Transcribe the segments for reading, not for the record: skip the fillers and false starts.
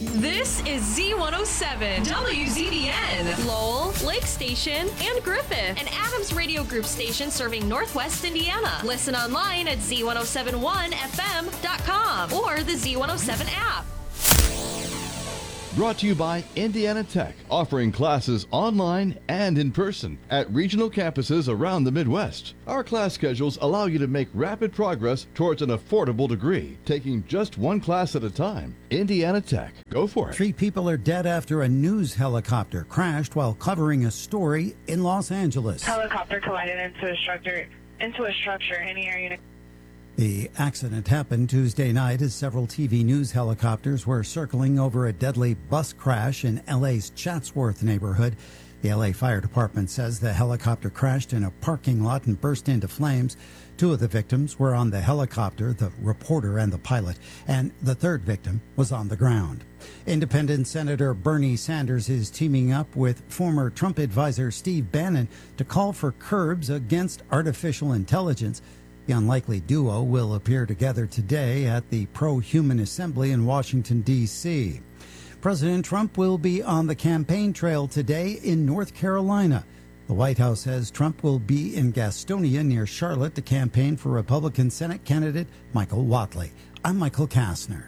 This is Z107, WZDN, Lowell, Lake Station, and Griffith, an Adams Radio Group station serving Northwest Indiana. Listen online at Z1071FM.com or the Z107 app. Brought to you by Indiana Tech, offering classes online and in person at regional campuses around the Midwest. Our class schedules allow you to make rapid progress towards an affordable degree, taking just one class at a time. Indiana Tech. Go for it. 3 people are dead after a news helicopter crashed while covering a story in Los Angeles. Helicopter collided into a structure in the area. The accident happened Tuesday night as several TV news helicopters were circling over a deadly bus crash in LA's Chatsworth neighborhood. The LA Fire Department says the helicopter crashed in a parking lot and burst into flames. 2 of the victims were on the helicopter, the reporter and the pilot, and the third victim was on the ground. Independent Senator Bernie Sanders is teaming up with former Trump advisor Steve Bannon to call for curbs against artificial intelligence. The unlikely duo will appear together today at the Pro-Human Assembly in Washington, D.C. President Trump will be on the campaign trail today in North Carolina. The White House says Trump will be in Gastonia near Charlotte to campaign for Republican Senate candidate Michael Whatley. I'm Michael Kastner.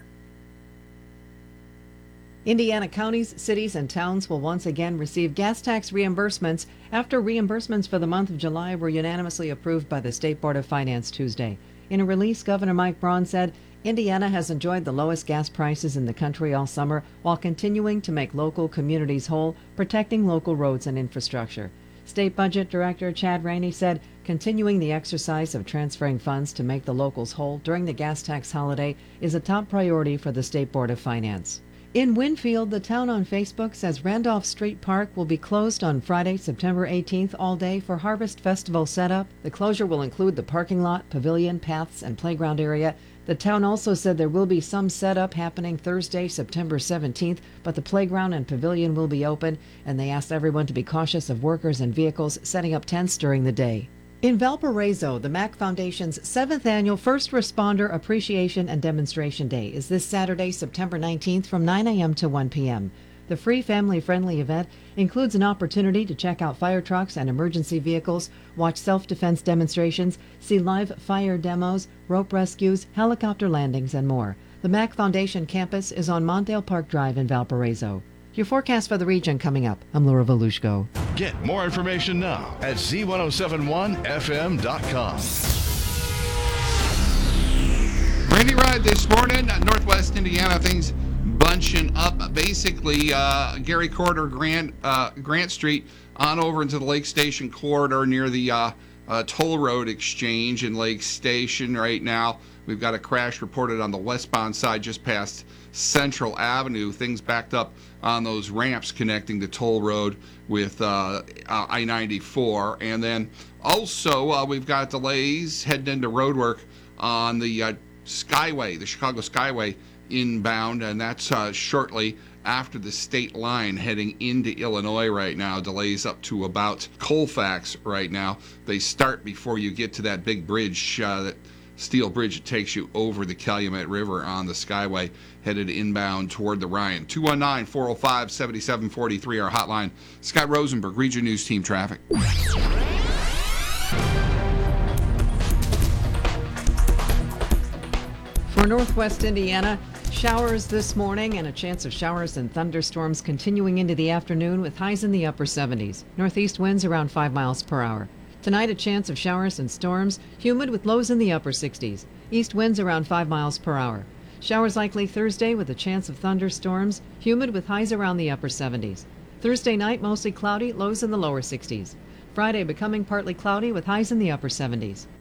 Indiana counties, cities, and towns will once again receive gas tax reimbursements after reimbursements for the month of July were unanimously approved by the State Board of Finance Tuesday. In a release, Governor Mike Braun said, Indiana has enjoyed the lowest gas prices in the country all summer while continuing to make local communities whole, protecting local roads and infrastructure. State Budget Director Chad Rainey said, continuing the exercise of transferring funds to make the locals whole during the gas tax holiday is a top priority for the State Board of Finance. In Winfield, the town on Facebook says Randolph Street Park will be closed on Friday, September 18th all day for Harvest Festival setup. The closure will include the parking lot, pavilion, paths, and playground area. The town also said there will be some setup happening Thursday, September 17th, but the playground and pavilion will be open, and they asked everyone to be cautious of workers and vehicles setting up tents during the day. In Valparaiso, the MAC Foundation's 7th annual First Responder Appreciation and Demonstration Day is this Saturday, September 19th from 9 a.m. to 1 p.m. The free family-friendly event includes an opportunity to check out fire trucks and emergency vehicles, watch self-defense demonstrations, see live fire demos, rope rescues, helicopter landings, and more. The MAC Foundation campus is on Mondale Park Drive in Valparaiso. Your forecast for the region coming up. I'm Laura Volushko. Get more information now at Z1071FM.com. Rainy ride this morning, Northwest Indiana, things bunching up. Basically, Gary Corridor, Grant Street, on over into the Lake Station corridor near the toll road exchange in Lake Station right now. We've got a crash reported on the westbound side just past Central Avenue. Things backed up on those ramps connecting the toll road with I-94. And then also we've got delays heading into roadwork on the Skyway, the Chicago Skyway inbound, and that's shortly after the state line heading into Illinois right now. Delays up to about Colfax right now. They start before you get to that big bridge, that steel bridge that takes you over the Calumet River on the Skyway, headed inbound toward the Ryan. 219-405-7743, our hotline. Scott Rosenberg, Region News Team Traffic. For Northwest Indiana, showers this morning and a chance of showers and thunderstorms continuing into the afternoon with highs in the upper 70s. Northeast winds around 5 miles per hour. Tonight, a chance of showers and storms, humid with lows in the upper 60s. East winds around 5 miles per hour. Showers likely Thursday with a chance of thunderstorms, humid with highs around the upper 70s. Thursday night, mostly cloudy, lows in the lower 60s. Friday, becoming partly cloudy with highs in the upper 70s.